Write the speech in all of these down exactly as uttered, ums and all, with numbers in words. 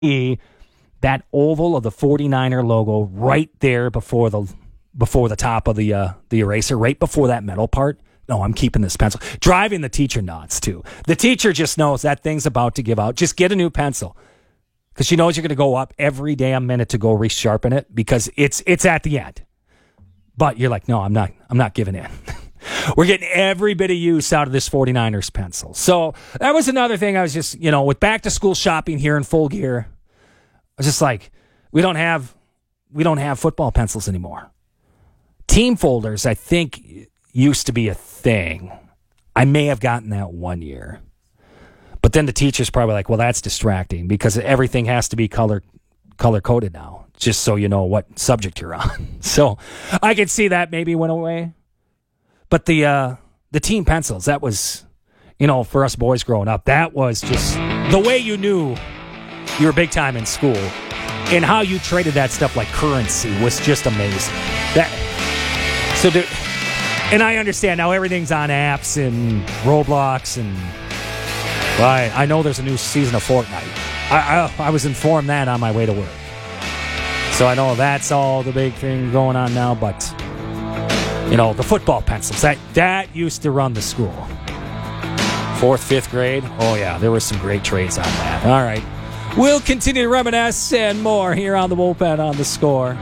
that oval of the forty-niner logo right there before the before the top of the uh, the eraser, right before that metal part. No, I'm keeping this pencil. Driving the teacher nuts, too. The teacher just knows that thing's about to give out. Just get a new pencil. Because she knows you're going to go up every damn minute to go resharpen it because it's it's at the end. But you're like, no, I'm not I'm not giving in. We're getting every bit of use out of this forty-niners pencil. So that was another thing I was just, you know, with back to school shopping here in full gear, I was just like, we don't have we don't have football pencils anymore. Team folders, I think, used to be a thing. I may have gotten that one year. But then the teacher's probably like, well, that's distracting because everything has to be color color coded now, just so you know what subject you're on. So I could see that maybe went away. But the uh, the team pencils, that was, you know, for us boys growing up, that was just the way you knew you were big time in school. And how you traded that stuff like currency was just amazing. That so the, and I understand now everything's on apps and Roblox and well, I, I know there's a new season of Fortnite. I, I I was informed that on my way to work. So I know that's all the big thing going on now, but you know, the football pencils, that, that used to run the school. Fourth, fifth grade, oh yeah, there were some great trades on that. All right. We'll continue to reminisce and more here on the Bullpen on the Score.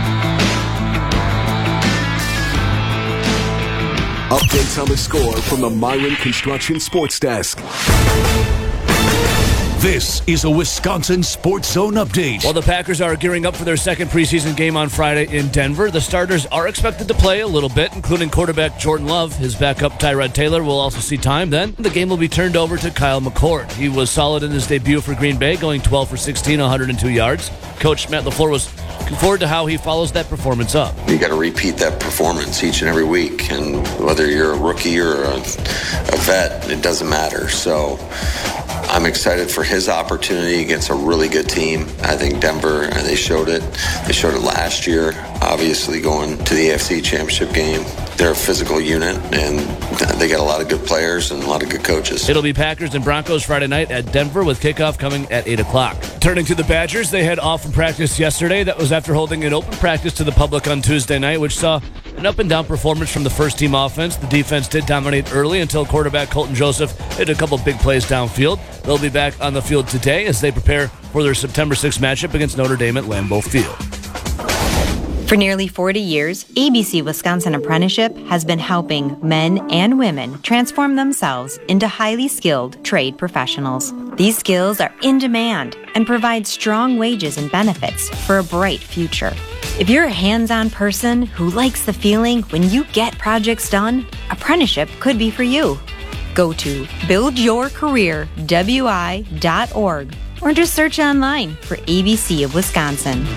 Updates on the score from the Myron Construction Sports Desk. This is a Wisconsin Sports Zone update. While the Packers are gearing up for their second preseason game on Friday in Denver, the starters are expected to play a little bit, including quarterback Jordan Love. His backup Tyrod Taylor will also see time. Then the game will be turned over to Kyle McCord. He was solid in his debut for Green Bay, going twelve for sixteen, one hundred two yards. Coach Matt LaFleur was looking forward to how he follows that performance up. You got to repeat that performance each and every week, and whether you're a rookie or a, a vet, it doesn't matter. So I'm excited for his opportunity against a really good team. I think Denver, they showed it. They showed it last year, obviously going to the A F C Championship game. They're a physical unit, and they got a lot of good players and a lot of good coaches. It'll be Packers and Broncos Friday night at Denver with kickoff coming at eight o'clock. Turning to the Badgers, they had off from practice yesterday. That was after holding an open practice to the public on Tuesday night, which saw an up-and-down performance from the first-team offense. The defense did dominate early until quarterback Colton Joseph hit a couple big plays downfield. They'll be back on the field today as they prepare for their September sixth matchup against Notre Dame at Lambeau Field. For nearly forty years, A B C Wisconsin Apprenticeship has been helping men and women transform themselves into highly skilled trade professionals. These skills are in demand and provide strong wages and benefits for a bright future. If you're a hands-on person who likes the feeling when you get projects done, apprenticeship could be for you. Go to build your career w i dot org or just search online for A B C of Wisconsin.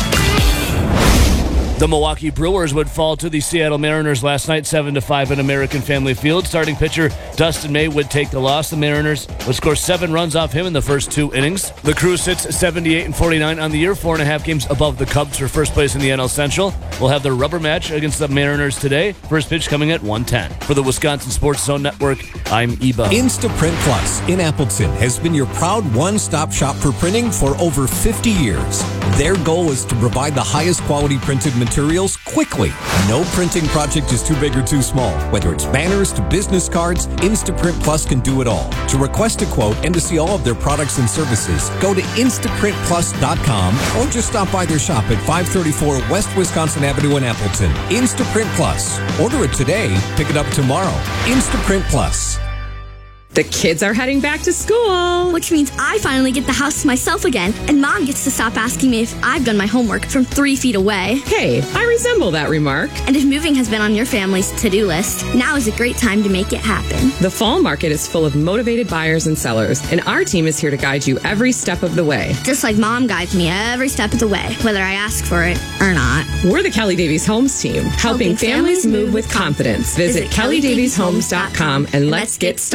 The Milwaukee Brewers would fall to the Seattle Mariners last night, seven to five at American Family Field. Starting pitcher Dustin May would take the loss. The Mariners would score seven runs off him in the first two innings. The Crew sits seventy-eight and forty-nine on the year, four and a half games above the Cubs for first place in the N L Central. We'll have their rubber match against the Mariners today. First pitch coming at one ten. For the Wisconsin Sports Zone Network, I'm Eba. Instaprint Plus in Appleton has been your proud one-stop shop for printing for over fifty years. Their goal is to provide the highest quality printed materials quickly. No printing project is too big or too small. Whether it's banners to business cards, Instaprint Plus can do it all. To request a quote and to see all of their products and services, go to instaprint plus dot com or just stop by their shop at five thirty-four West Wisconsin Avenue in Appleton. Instaprint Plus. Order it today, pick it up tomorrow. Instaprint Plus. The kids are heading back to school. Which means I finally get the house to myself again, and Mom gets to stop asking me if I've done my homework from three feet away. Hey, I resemble that remark. And if moving has been on your family's to-do list, now is a great time to make it happen. The fall market is full of motivated buyers and sellers, and our team is here to guide you every step of the way. Just like Mom guides me every step of the way, whether I ask for it or not. We're the Kelly Davies Homes team, helping, helping families move with confidence. Visit kelly davies homes dot com and let's get started.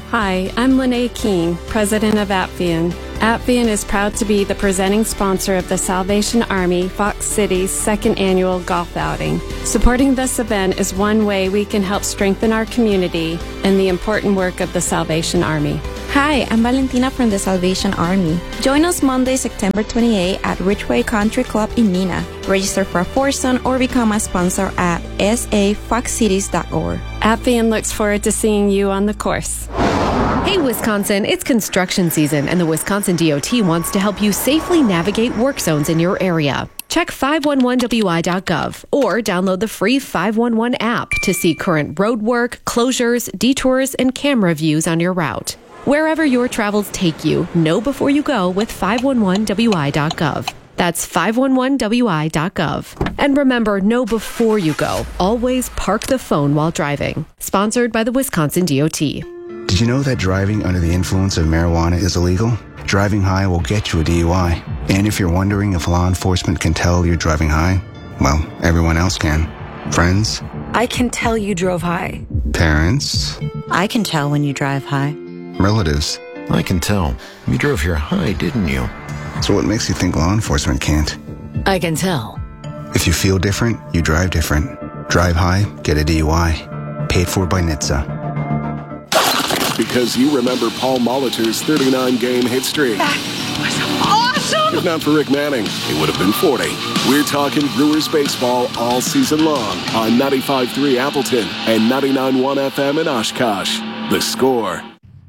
Hi, I'm Lene King, president of Appian. Appian is proud to be the presenting sponsor of the Salvation Army Fox City's second annual golf outing. Supporting this event is one way we can help strengthen our community and the important work of the Salvation Army. Hi, I'm Valentina from the Salvation Army. Join us Monday, September twenty-eighth at Ridgeway Country Club in Neenah. Register for a foursome or become a sponsor at s a fox cities dot org. Appian looks forward to seeing you on the course. Hey, Wisconsin, it's construction season, and the Wisconsin D O T wants to help you safely navigate work zones in your area. Check five one one w i dot gov or download the free five one one app to see current road work, closures, detours, and camera views on your route. Wherever your travels take you, know before you go with five one one w i dot gov. That's five one one w i dot gov. And remember, know before you go. Always park the phone while driving. Sponsored by the Wisconsin D O T. Did you know that driving under the influence of marijuana is illegal? Driving high will get you a D U I. And if you're wondering if law enforcement can tell you're driving high, well, everyone else can. Friends? I can tell you drove high. Parents? I can tell when you drive high. Relatives? I can tell. You drove here high, didn't you? So what makes you think law enforcement can't? I can tell. If you feel different, you drive different. Drive high, get a D U I. Paid for by N H T S A. Because you remember Paul Molitor's thirty-nine game hit streak. That was awesome! If not for Rick Manning, it would have been forty. We're talking Brewers baseball all season long on ninety-five point three Appleton and ninety-nine point one F M in Oshkosh. The Score.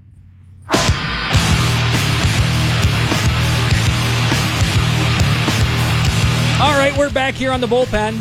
All right, we're back here on the bullpen.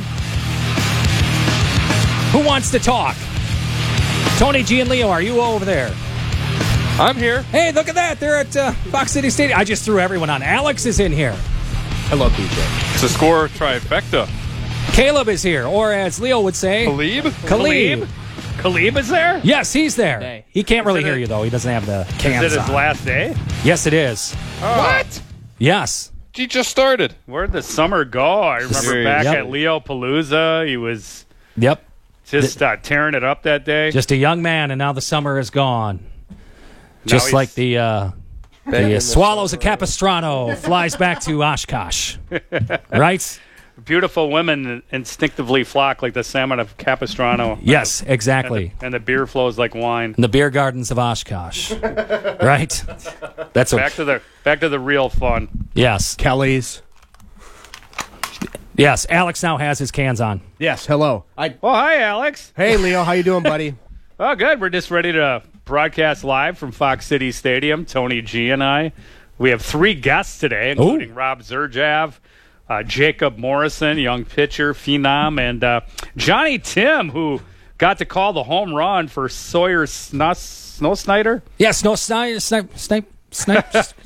Who wants to talk? Tony G and Leo, are you over there? I'm here. Hey, look at that. They're at uh, Fox City Stadium. I just threw everyone on. Alex is in here. I love B J. It's a Score trifecta. Caleb is here, or as Leo would say, Khalib? Khalib. Khalib is there? Yes, he's there. He can't really hear you, though. He doesn't have the cans Is it his on. last day? Yes, it is. Oh. What? Yes. He just started. Where'd the summer go? I remember back Yep. at Leo Palooza, he was Yep. just uh, tearing it up that day. Just a young man, and now the summer is gone. Just he's- like the uh, the uh, Swallows of Capistrano flies back to Oshkosh. Right? Beautiful women instinctively flock like the salmon of Capistrano. Yes, exactly. And the, and the beer flows like wine. In the beer gardens of Oshkosh. Right? That's back to the back to the real fun. Yes. Kelly's. Yes, Alex now has his cans on. Yes, hello. I. Oh, hi, Alex. Hey, Leo. How you doing, buddy? Oh, good. We're just ready to broadcast live from Fox City Stadium. Tony G and I. We have three guests today, including Ooh. Rob Zerjav, uh, Jacob Morrison, young pitcher, phenom, and uh, Johnny Tim, who got to call the home run for Sawyer Snow, Snow Snyder. Yes, Snow Snyder, Snipe, Snipe. Sammy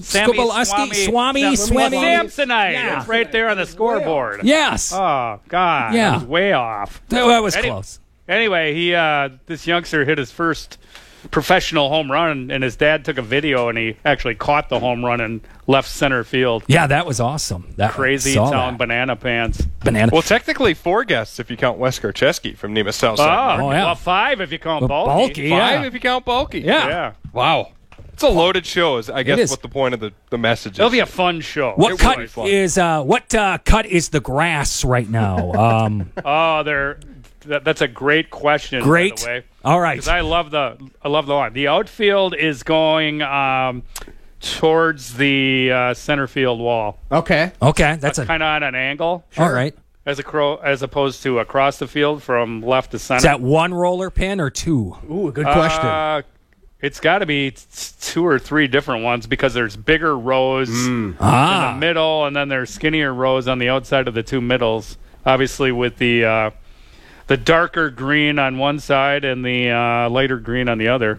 Swami, Swami, Swami, Samsonite. Yeah. It's right there on the scoreboard. Yes. Oh God. Yeah. That was way off. That was Any- close. Anyway, he uh, this youngster hit his first professional home run, and his dad took a video, and he actually caught the home run in left center field. Yeah, that was awesome. That Crazy saw town that. banana pants. Banana. Well, technically four guests if you count Wes Garcheski from Nemus Oh, Southside. Oh, yeah. well, five if you count Well, bulky. bulky, Five yeah. if you count bulky. Yeah. Yeah. Wow. It's a loaded show, is I guess is. what the point of the, the message is. It'll be a fun show. What It cut will be fun. is uh, what uh, cut is the grass right now? Um, Oh, they're that, that's a great question. Great. By the way. All right. Because I love the I love the line. The outfield is going um, towards the uh, center field wall. Okay. Okay, that's a kind of on an angle. all right. As a crow, as opposed to across the field from left to center. Is that one roller pin or two? Ooh, good question. Uh, it's got to be t- two or three different ones because there's bigger rows in Ah. the middle, and then there's skinnier rows on the outside of the two middles. Obviously, with the uh, the darker green on one side and the uh, lighter green on the other.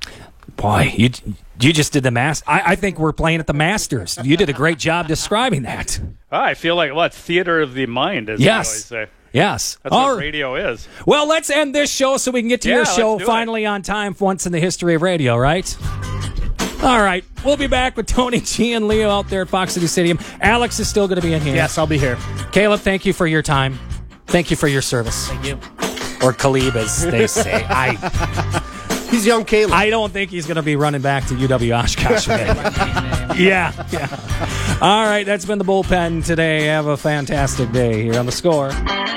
Boy, you you just did the mass. I, I think we're playing at the Masters. You did a great job describing that. Ah, I feel like well, it's theater of the mind, as Yes. I always say. Yes. That's All what right. radio is. Well, let's end this show so we can get to Yeah, your let's show do it. finally on time for once in the history of radio, right? All right. We'll be back with Tony G and Leo out there at Fox City Stadium. Alex is still going to be in here. Yes, I'll be here. Caleb, thank you for your time. Thank you for your service. Thank you. Or Khalib, as they say. I. He's young Caleb. I don't think he's going to be running back to U W Oshkosh. yeah, yeah. All right, that's been the bullpen today. Have a fantastic day here on The Score.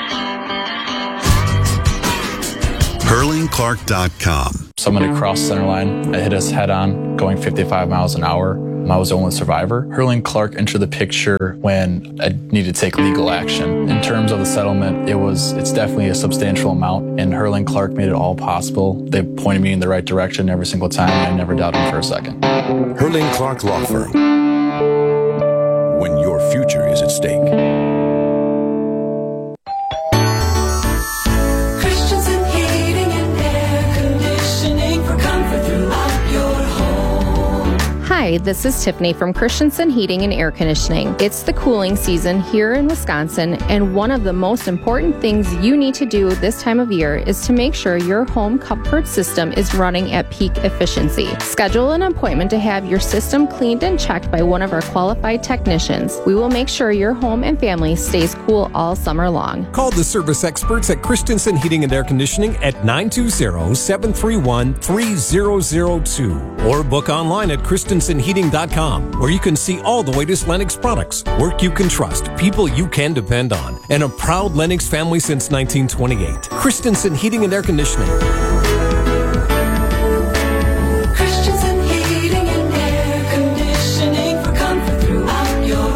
Hurling Clark dot com. Someone had crossed center line. I hit us head on, going fifty-five miles an hour. I was the only survivor. Hurling Clark entered the picture when I needed to take legal action. In terms of the settlement, it was it's definitely a substantial amount, and Hurling Clark made it all possible. They pointed me in the right direction every single time, and I never doubted them for a second. Hurling Clark Law Firm. When your future is at stake. Hi, this is Tiffany from Christensen Heating and Air Conditioning. It's the cooling season here in Wisconsin, and one of the most important things you need to do this time of year is to make sure your home comfort system is running at peak efficiency. Schedule an appointment to have your system cleaned and checked by one of our qualified technicians. We will make sure your home and family stays cool all summer long. Call the service experts at Christensen Heating and Air Conditioning at nine two zero, seven three one, three zero zero two or book online at Christensen Heating dot com, where you can see all the latest Lennox products, work you can trust, people you can depend on, and a proud Lennox family since nineteen twenty-eight. Christensen Heating and Air Conditioning. Christensen Heating and Air Conditioning for comfort throughout your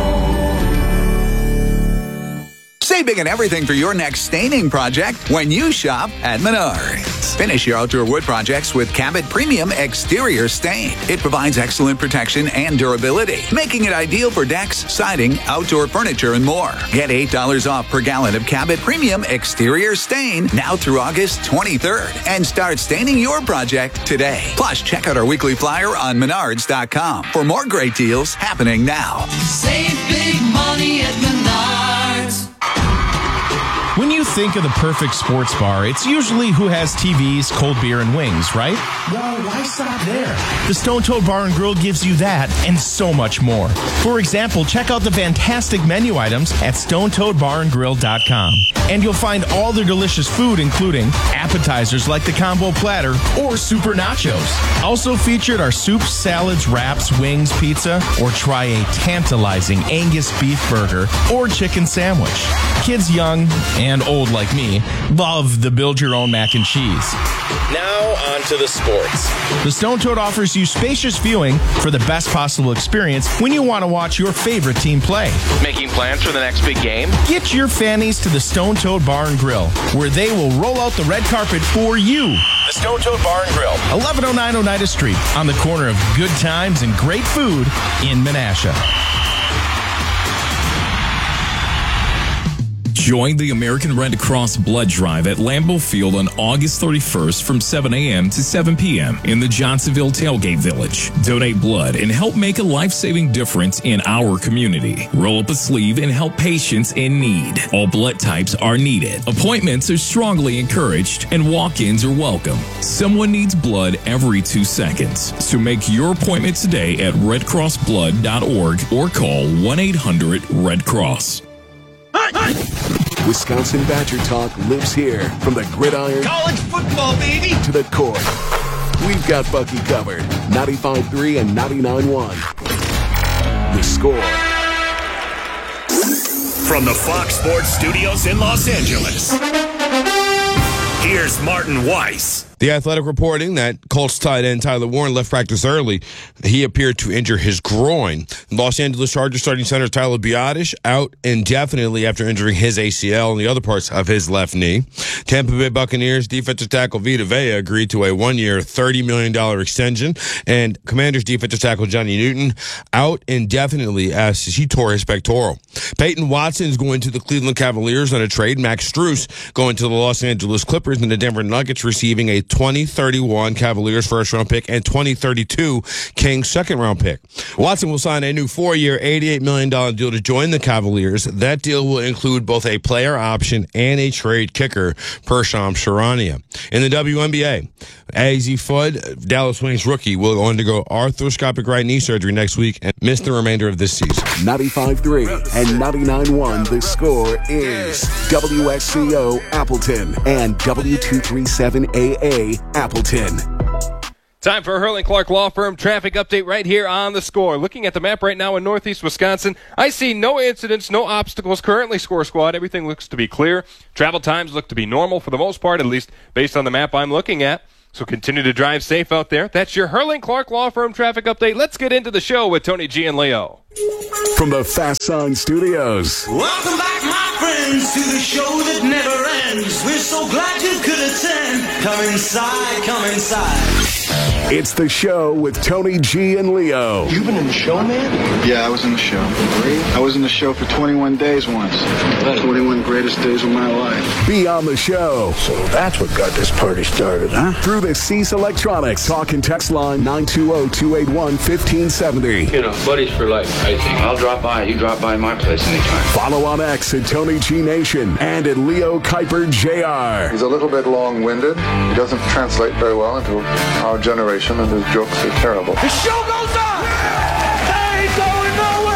home. Save big and everything for your next staining project when you shop at Menards. Finish your outdoor wood projects with Cabot Premium Exterior Stain. It provides excellent protection and durability, making it ideal for decks, siding, outdoor furniture, and more. Get eight dollars off per gallon of Cabot Premium Exterior Stain now through August twenty-third and start staining your project today. Plus, check out our weekly flyer on Menards dot com for more great deals happening now. Save big money at Menards. When you think of the perfect sports bar, it's usually who has T Vs, cold beer, and wings, right? Well, why stop there? The Stone Toad Bar and Grill gives you that and so much more. For example, check out the fantastic menu items at stone toad bar and grill dot com. And you'll find all their delicious food, including appetizers like the combo platter or super nachos. Also featured are soups, salads, wraps, wings, pizza, or try a tantalizing Angus beef burger or chicken sandwich. Kids young and old like me love the build your own mac and cheese. Now on to the sports. The Stone Toad offers you spacious viewing for the best possible experience when you want to watch your favorite team play. Making plans for the next big game? Get your fannies to the Stone Toad Bar and Grill, where they will roll out the red carpet for you. The Stone Toad Bar and Grill, eleven oh nine Oneida Street, on the corner of good times and great food in Menasha. Join the American Red Cross Blood Drive at Lambeau Field on August thirty-first from seven a.m. to seven p.m. in the Johnsonville Tailgate Village. Donate blood and help make a life-saving difference in our community. Roll up a sleeve and help patients in need. All blood types are needed. Appointments are strongly encouraged and walk-ins are welcome. Someone needs blood every two seconds. So make your appointment today at red cross blood dot org or call one eight hundred red cross. Wisconsin Badger Talk lives here, from the gridiron, College football, baby, to the court. We've got Bucky covered. ninety-five point three and ninety-nine point one. The Score. From the Fox Sports Studios in Los Angeles, here's Martin Weiss. The Athletic reporting that Colts tight end Tyler Warren left practice early. He appeared to injure his groin. Los Angeles Chargers starting center Tyler Biadasz out indefinitely after injuring his A C L and the other parts of his left knee. Tampa Bay Buccaneers defensive tackle Vita Vea agreed to a one-year, thirty million dollars extension. And Commanders defensive tackle Johnny Newton out indefinitely as he tore his pectoral. Peyton Watson's going to the Cleveland Cavaliers on a trade. Max Strus going to the Los Angeles Clippers, and the Denver Nuggets receiving a twenty thirty-one Cavaliers first-round pick and twenty thirty-two Kings second-round pick. Watson will sign a new four-year, eighty-eight million dollars deal to join the Cavaliers. That deal will include both a player option and a trade kicker, per Shams Charania. In the W N B A, Azzi Fudd, Dallas Wings rookie, will undergo arthroscopic right knee surgery next week and miss the remainder of this season. ninety-five point three and ninety-nine point one. The Score is W S C O Appleton and W two thirty-seven A A A, Appleton. Time for a Hurling Clark Law Firm traffic update right here on The Score. Looking at the map right now in northeast Wisconsin, I see no incidents, no obstacles currently, Score Squad. Everything looks to be clear. Travel times look to be normal for the most part, at least based on the map I'm looking at. So continue to drive safe out there. That's your Hurling Clark Law Firm traffic update. Let's get into the show with Tony G and Leo. From the Fast Sign Studios. Welcome back, my friends, to the show that never ends. We're so glad you could attend. Come inside, come inside. It's the show with Tony G and Leo. You've been in the show, man? Yeah, I was in the show. I was in the show for twenty-one days once. twenty-one greatest days of my life. Be on the show. So that's what got this party started, huh? Through the Cease Electronics talk and text line nine two zero, two eight one, one five seven zero. You know, buddies for life, I think. I'll drop by. You drop by my place anytime. Follow on X at Tony G Nation and at Leo Kuiper J R. He's a little bit long-winded. He doesn't translate very well into our generation, and his jokes are terrible. The show goes on! They ain't going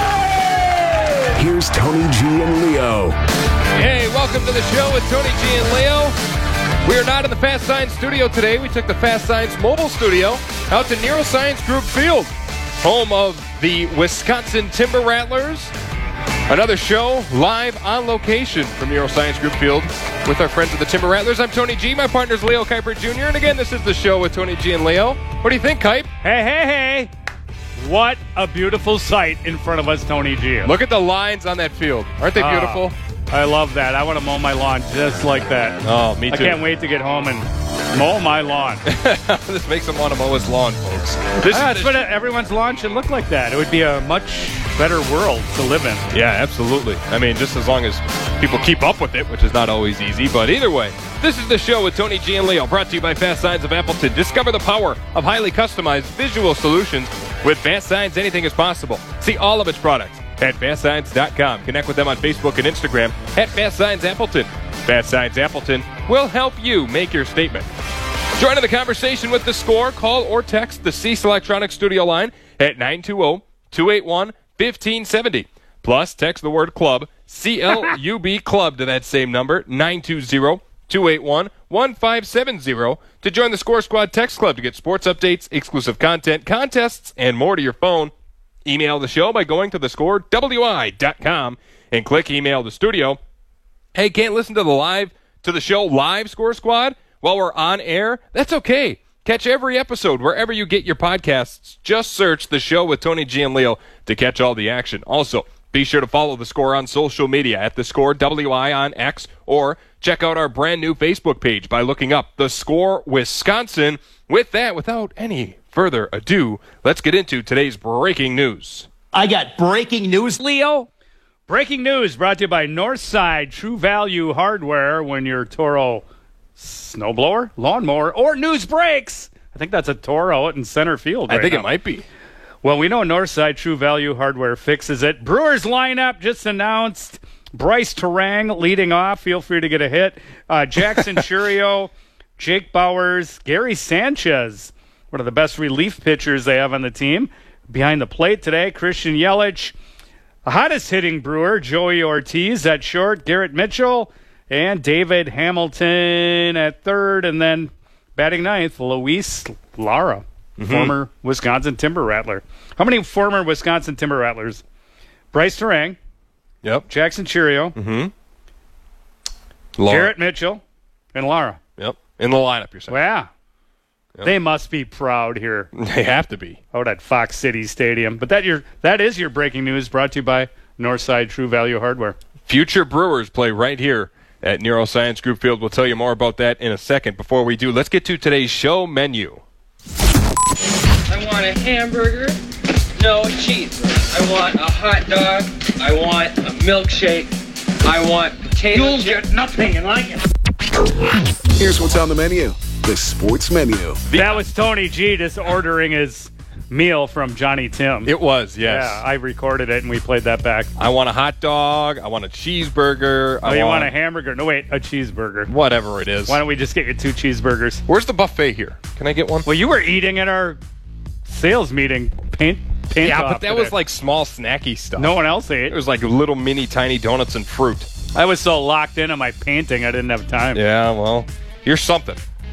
nowhere! Here's Tony G and Leo. Hey, welcome to the show with Tony G and Leo. We are not in the Fast Signs studio today. We took the Fast Signs mobile studio out to Neuroscience Group Field, home of the Wisconsin Timber Rattlers. Another show live on location from Neuroscience Group Field with our friends at the Timber Rattlers. I'm Tony G. My partner is Leo Kuiper Junior And again, this is the show with Tony G and Leo. What do you think, Kuip? Hey, hey, hey. What a beautiful sight in front of us, Tony G. Look at the lines on that field. Aren't they beautiful? Uh, I love that. I want to mow my lawn just like that. Oh, me too. I can't wait to get home and mow my lawn. This makes him want to mow his lawn, folks. This ah, is that's what everyone's lawn should look like that. It would be a much better world to live in. Yeah, absolutely. I mean, just as long as people keep up with it, which is not always easy. But either way, this is the show with Tony G and Leo, brought to you by Fast Signs of Appleton. Discover the power of highly customized visual solutions. With Fast Signs, anything is possible. See all of its products at fast signs dot com. Connect with them on Facebook and Instagram at Fast Signs Appleton. Fast Signs Appleton will help you make your statement. Join in the conversation with The Score. Call or text the Cease Electronics studio line at nine two zero, two eight one, one five seven zero. Plus, text the word club, C L U B club to that same number, nine two zero, two eight one, one five seven zero to join the Score Squad Text Club to get sports updates, exclusive content, contests, and more to your phone. Email the show by going to the score W I dot com and click email the studio. Hey, can't listen to the live to the show live, Score Squad, while we're on air? That's okay. Catch every episode wherever you get your podcasts. Just search the show with Tony G and Leo to catch all the action. Also, be sure to follow The Score on social media at The Score W I on X, or check out our brand new Facebook page by looking up The Score Wisconsin. With that, without any further ado, let's get into today's breaking news. I got breaking news, Leo. Breaking news brought to you by Northside True Value Hardware. When your Toro snowblower, lawnmower, or news breaks, I think that's a Toro out in center field right I think now. it might be. Well, we know Northside True Value Hardware fixes it. Brewers lineup just announced. Bryce Terang leading off. Feel free to get a hit. Uh, Jackson Churio, Jake Bowers, Gary Sanchez, one of the best relief pitchers they have on the team. Behind the plate today, Christian Yelich. The hottest hitting Brewer, Joey Ortiz at short, Garrett Mitchell, and David Hamilton at third. And then batting ninth, Luis Lara, mm-hmm. former Wisconsin Timber Rattler. How many former Wisconsin Timber Rattlers? Bryce Terang. Yep. Jackson Churio. Mm-hmm. Garrett Mitchell. And Lara. Yep. In the lineup, you're saying. Wow. Yep. They must be proud here. They have to be. Out at Fox City Stadium. But that your that is your breaking news, brought to you by Northside True Value Hardware. Future Brewers play right here at Neuroscience Group Field. We'll tell you more about that in a second. Before we do, let's get to today's show menu. I want a hamburger, no cheeseburger. I want a hot dog. I want a milkshake. I want potato You'll chips. get nothing like it. Here's what's on the menu. The sports menu. That was Tony G just ordering his meal from Johnny Tim. It was, yes. Yeah, I recorded it and we played that back. I want a hot dog. I want a cheeseburger. Oh, I you want, want a hamburger? No, wait, a cheeseburger. Whatever it is. Why don't we just get you two cheeseburgers? Where's the buffet here? Can I get one? Well, you were eating at our sales meeting. Paint, paint yeah, off but that today. was like small snacky stuff. No one else ate. It was like little mini tiny donuts and fruit. I was so locked in on my painting, I didn't have time. Yeah, well, you're something.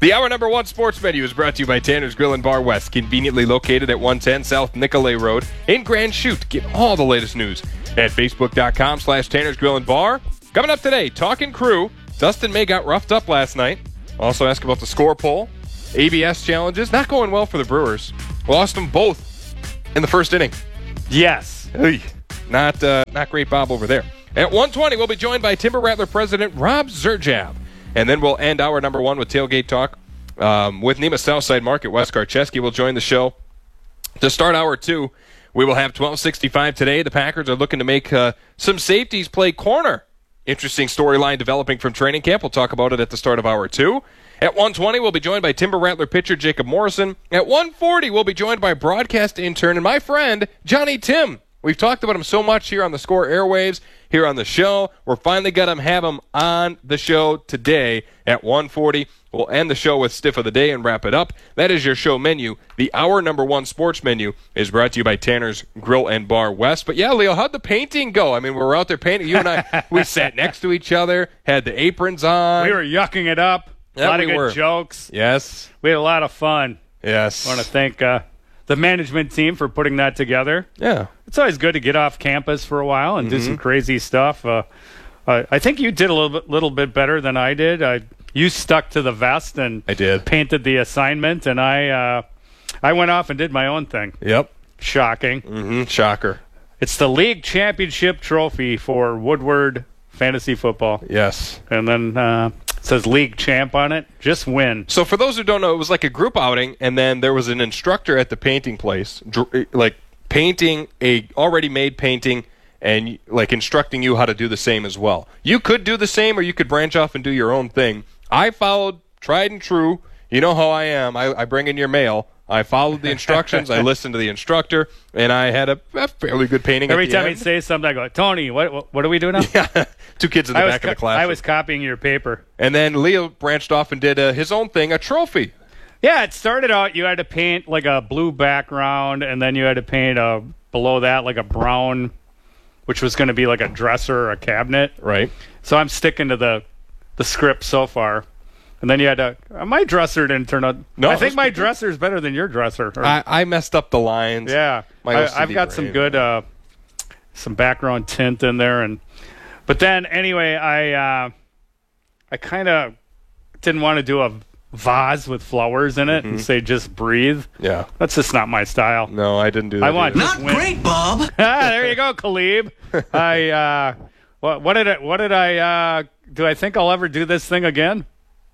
The hour number one sports menu is brought to you by Tanner's Grill and Bar West, conveniently located at one ten South Nicolay Road in Grand Chute. Get all the latest news at facebook.com slash Tanner's Grill and Bar. Coming up today, Talking Crew. Dustin May got roughed up last night. Also ask about the score poll. A B S challenges, not going well for the Brewers. Lost them both in the first inning. Yes. Oy. Not uh, not great Bob over there. At one twenty, we'll be joined by Timber Rattler president Rob Zerjav. And then we'll end hour number one with Tailgate Talk um, with Nema Southside Market. Wes Karcheski will join the show. To start hour two, we will have twelve sixty-five today. The Packers are looking to make uh, some safeties play corner. Interesting storyline developing from training camp. We'll talk about it at the start of hour two. At one twenty, we'll be joined by Timber Rattler pitcher Jacob Morrison. At one forty, we'll be joined by broadcast intern and my friend Johnny Tim. We've talked about him so much here on the Score airwaves, here on the show. We're finally going to have him on the show today at one forty. We'll end the show with Stiff of the Day and wrap it up. That is your show menu. The hour number one sports menu is brought to you by Tanner's Grill and Bar West. But yeah, Leo, how'd the painting go? I mean, we were out there painting. You and I, we sat next to each other, had the aprons on. We were yucking it up. Yeah, a lot we of good were. jokes. Yes. We had a lot of fun. Yes. I want to thank uh, the management team for putting that together. Yeah. It's always good to get off campus for a while and mm-hmm. do some crazy stuff. Uh, uh, I think you did a little bit, little bit better than I did. I, you stuck to the vest and I did. painted the assignment, and I uh, I went off and did my own thing. Yep. Shocking. Mm-hmm. Shocker. It's the league championship trophy for Woodward Fantasy Football. Yes. And then uh, it says league champ on it. Just win. So for those who don't know, it was like a group outing, and then there was an instructor at the painting place, dr- like painting a already made painting and like instructing you how to do the same as well. You could do the same, or you could branch off and do your own thing. I followed tried and true. You know how I am. I, I bring in your mail. I followed the instructions. I listened to the instructor, and I had a, a fairly good painting. Every at the time end. he'd say something, I go, Tony, what what, what do we do now? Yeah, two kids in the I back was of the class. I was copying your paper. And then Leo branched off and did uh, his own thing, a trophy. Yeah, it started out, you had to paint like a blue background, and then you had to paint a, below that like a brown, which was going to be like a dresser or a cabinet. Right. So I'm sticking to the the script so far. And then you had to, uh, my dresser didn't turn out. No, I think my good. dresser is better than your dresser. Or, I, I messed up the lines. yeah. My I, O C D I've got brain. some good, uh, some background tint in there. and But then, anyway, I, uh, I kind of didn't want to do a vase with flowers in it Mm-hmm. and say just breathe. Yeah. That's just not my style. No, I didn't do that. I want either. just win. Bob. Ah, there you go, Khalib. I uh, what, what did I, what did I uh, do? I think I'll ever do this thing again?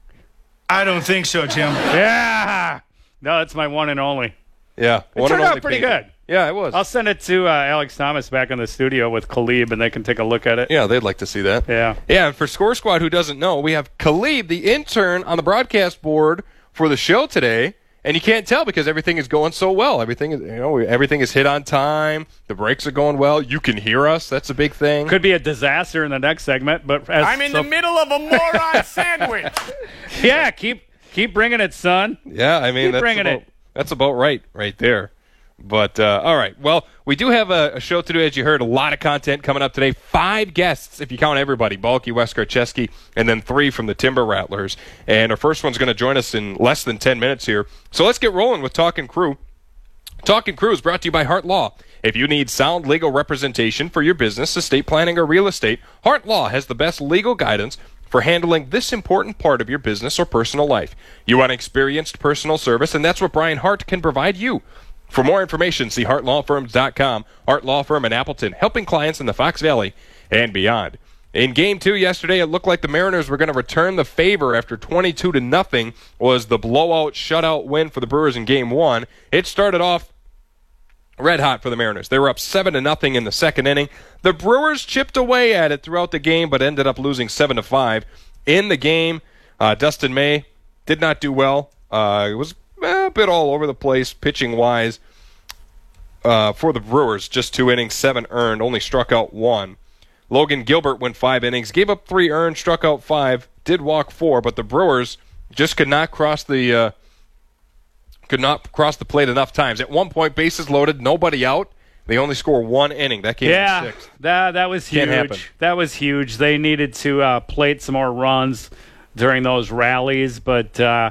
I don't think so, Jim. Yeah. No, that's my one and only. Yeah. It one turned and out only pretty painting. good. Yeah, it was. I'll send it to uh, Alex Thomas back in the studio with Khalib, and they can take a look at it. Yeah, they'd like to see that. Yeah. Yeah, and for Score Squad, who doesn't know, we have Khalib, the intern, on the broadcast board for the show today. And you can't tell because everything is going so well. Everything is, you know, everything is hit on time. The breaks are going well. You can hear us. That's a big thing. Could be a disaster in the next segment, but as, I'm in so, the middle of a moron sandwich. Yeah, keep keep bringing it, son. Yeah, I mean Keep that's bringing about, it. that's about right, right there. But uh, all right, well, we do have a, a show to do, as you heard. A lot of content coming up today. Five guests, if you count everybody: Balky, Wes Karcheski, and then three from the Timber Rattlers. And our first one's going to join us in less than ten minutes here. So let's get rolling with Talking Crew. Talking Crew is brought to you by Hart Law. If you need sound legal representation for your business, estate planning, or real estate, Hart Law has the best legal guidance for handling this important part of your business or personal life. You want experienced personal service, and that's what Brian Hart can provide you. For more information, see hart law firms dot com. Hart Law Firm in Appleton, helping clients in the Fox Valley and beyond. In game two yesterday, it looked like the Mariners were going to return the favor after twenty-two to nothing was the blowout shutout win for the Brewers in game one. It started off red hot for the Mariners. They were up seven to nothing in the second inning. The Brewers chipped away at it throughout the game, but ended up losing seven to five. In the game, uh, Dustin May did not do well. Uh, it was a bit all over the place, pitching-wise, uh, for the Brewers. Just two innings, seven earned, only struck out one. Logan Gilbert went five innings, gave up three earned, struck out five, did walk four, but the Brewers just could not cross the uh, could not cross the plate enough times. At one point, bases loaded, nobody out. They only score one inning. That came yeah, in sixth. that that was huge. Can't happen. That was huge. They needed to uh, plate some more runs during those rallies, but uh,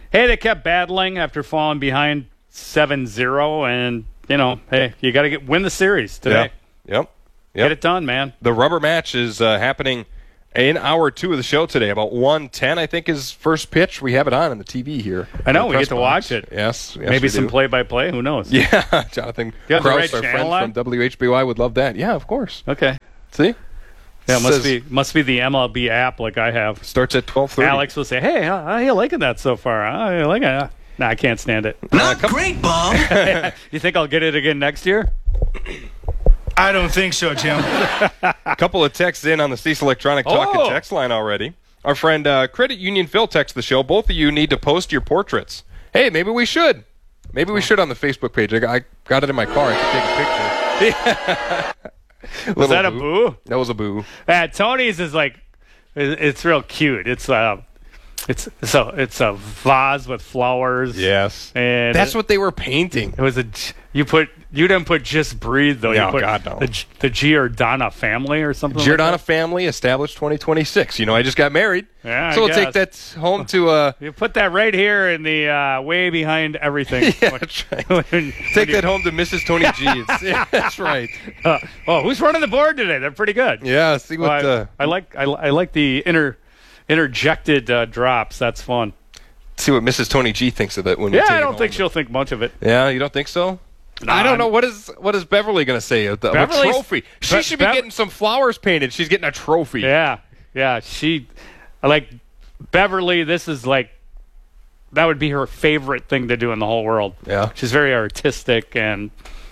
hey, they kept battling after falling behind seven zero, and, you know, hey, you got to get win the series today. Yeah. Yep. Yep. Get it done, man. The rubber match is uh, happening in hour two of the show today. About one ten, I think, is first pitch. We have it on on the T V here. I know. We get to watch it. Yes. yes Maybe we some do. play-by-play. Who knows? Yeah. Jonathan You got the Krause, right our friend channel on? from W H B Y, would love that. Yeah, of course. Okay. See? Yeah, it must Says- be must be the M L B app like I have. Starts at twelve thirty. Alex will say, hey, how, how you liking that so far? How you liking it? Nah, I can't stand it. Not great, Bob. You think I'll get it again next year? I don't think so, Jim. A couple of texts in on the Cease Electronic Talk Oh. and text line already. Our friend uh, Credit Union Phil texts the show. Both of you need to post your portraits. Hey, maybe we should. Maybe we should on the Facebook page. I got, I got it in my car. I can take a picture. Was Little that a boo? That was a boo. Uh, Tony's is like, it- it's real cute. It's uh, it's so it's a vase with flowers. Yes. and That's it, what they were painting. it was a. You put you didn't put just breathe though. No, you put God, no. the the Giordana family or something. Giordana like family established twenty twenty-six. You know, I just got married. Yeah, I so we'll take that guess. home to uh that. You put that right here in the uh, way behind everything. yeah, that's right. Take that home to Missus Tony G. It's- yeah, that's right. Uh, oh, who's running the board today? They're pretty good. Yeah, see what Well, I, the I like. I, I like the inter interjected uh, drops. That's fun. see what Missus Tony G thinks of it when we Yeah, take I it don't home. think she'll think much of it. Yeah, you don't think so? No, I don't I'm- know. What is what is Beverly going to say? A, a Beverly's- trophy. She Be- should be Bev- getting some flowers painted. She's getting a trophy. Yeah, yeah. She, I like Beverly. This is like that would be her favorite thing to do in the whole world. Yeah. She's very artistic, and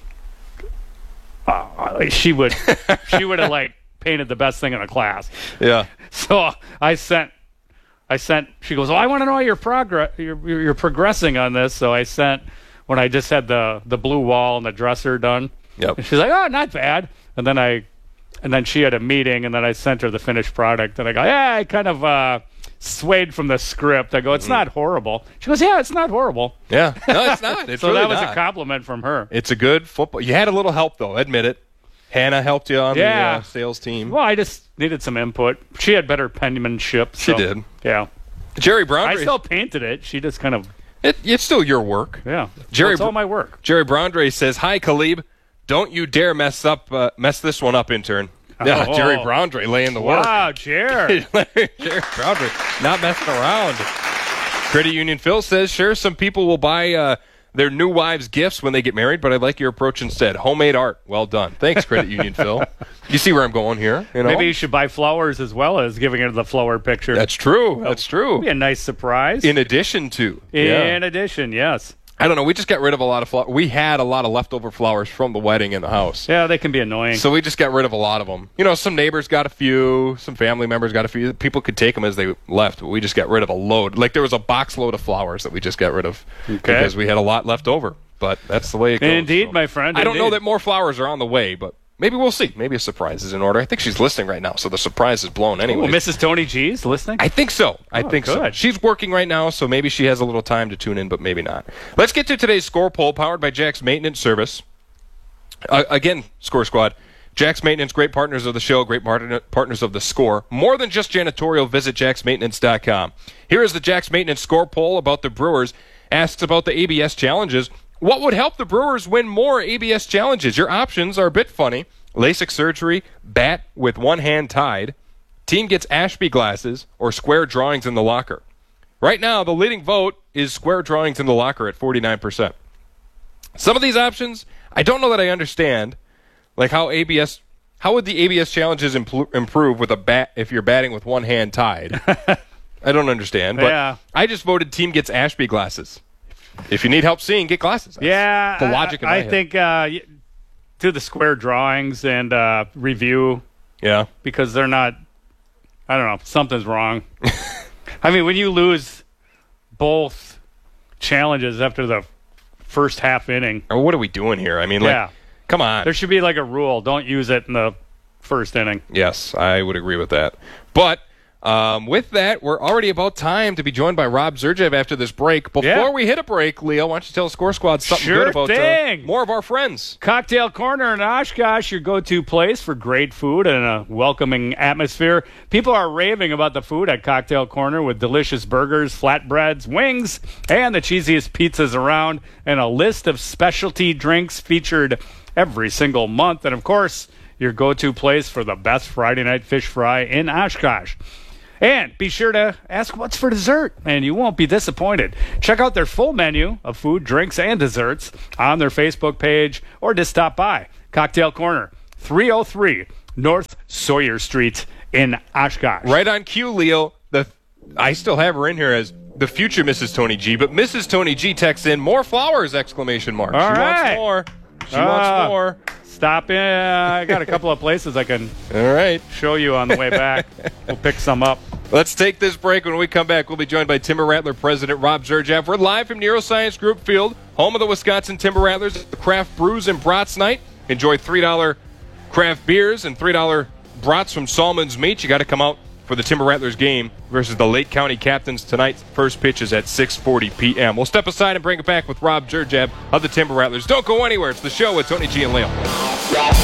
uh, she would she would have like painted the best thing in the class. Yeah. So I sent. I sent. She goes, "Oh, I want to know how you're progress. You're, you're you're progressing on this." So I sent when I just had the the blue wall and the dresser done. Yep. And she's like, "Oh, not bad." And then I, and then she had a meeting, and then I sent her the finished product, and I go, "Yeah, I kind of uh, swayed from the script." I go, "It's not horrible." She goes, "Yeah, it's not horrible." Yeah. No, it's not. It's so really that was not. a compliment from her. It's a good football. You had a little help though. Admit it. Hannah helped you on Yeah. the uh, sales team. Well, I just needed some input. She had better penmanship. She so, did. Yeah. Jerry Brown. I still painted it. She just kind of. It, it's still your work. Yeah. Jerry, Well, it's all my work. Jerry Brondre says, "Hi, Khalib. Don't you dare mess up, uh, mess this one up, intern." Yeah, Oh. Jerry Brondre laying the work. Wow, Jerry. Jerry Brondre not messing around. Credit Union Phil says, "Sure, some people will buy uh, their new wives gifts when they get married, but I like your approach instead. Homemade art. Well done. Thanks, Credit Union Phil. You see where I'm going here? You know? Maybe you should buy flowers as well as giving her the flower picture. That's true. That's true. Be a nice surprise. In addition to. In yeah. addition, yes. I don't know. We just got rid of a lot of flowers. We had a lot of leftover flowers from the wedding in the house. Yeah, they can be annoying. So we just got rid of a lot of them. You know, some neighbors got a few, some family members got a few. People could take them as they left, but we just got rid of a load. Like there was a box load of flowers that we just got rid of because we had a lot left over. But that's the way it goes. Indeed, so. my friend. I don't know indeed. that more flowers are on the way, but maybe we'll see. Maybe a surprise is in order. I think she's listening right now, so the surprise is blown anyway. Oh, Missus Tony G's listening? I think so. I Oh, think so. good. She's working right now, so maybe she has a little time to tune in, but maybe not. Let's get to today's score poll, powered by Jack's Maintenance Service. Uh, again, Score Squad. Jack's Maintenance, great partners of the show, great partner, partners of the score. More than just janitorial, visit jacks maintenance dot com. Here is the Jack's Maintenance score poll about the Brewers. Asks about the A B S challenges. What would help the Brewers win more A B S challenges? Your options are a bit funny. LASIK surgery, bat with one hand tied, team gets Ashby glasses, or square drawings in the locker. Right now, the leading vote is square drawings in the locker at forty-nine percent. Some of these options, I don't know that I understand. Like how A B S, how would the A B S challenges impl- improve with a bat if you're batting with one hand tied? I don't understand. But Yeah. I just voted team gets Ashby glasses. If you need help seeing, get glasses. That's Yeah. the logic in I, my I head. think uh, y- do the square drawings and uh, review. Yeah. Because they're not, I don't know, something's wrong. I mean, when you lose both challenges after the first half inning. Or what are we doing here? I mean, like, Yeah. come on. There should be like a rule. Don't use it in the first inning. Yes, I would agree with that. But Um, with that, we're already about time to be joined by Rob Zurjev after this break. Before Yeah. we hit a break, Leo, why don't you tell the Score Squad something Sure good about thing. Uh, more of our friends? Cocktail Corner in Oshkosh, your go-to place for great food and a welcoming atmosphere. People are raving about the food at Cocktail Corner with delicious burgers, flatbreads, wings, and the cheesiest pizzas around, and a list of specialty drinks featured every single month. And, of course, your go-to place for the best Friday night fish fry in Oshkosh. And be sure to ask what's for dessert, and you won't be disappointed. Check out their full menu of food, drinks, and desserts on their Facebook page, or just stop by Cocktail Corner, three oh three North Sawyer Street in Oshkosh. Right on cue, Leo. The I still have her in here as the future Missus Tony G, but Missus Tony G texts in more flowers! Exclamation mark. All she right. wants more. She Uh, wants more. Stop in. I got a couple of places I can All right. show you on the way back. We'll pick some up. Let's take this break. When we come back, we'll be joined by Timber Rattler President Rob Zurjev. We're live from Neuroscience Group Field, home of the Wisconsin Timber Rattlers. Craft Brews and Brats Night. Enjoy three dollar craft beers and three dollar brats from Salmon's Meat. You got to come out for the Timber Rattlers game versus the Lake County Captains tonight. First pitch is at six forty p.m. We'll step aside and bring it back with Rob Zurjev of the Timber Rattlers. Don't go anywhere. It's the show with Tony G and Leo.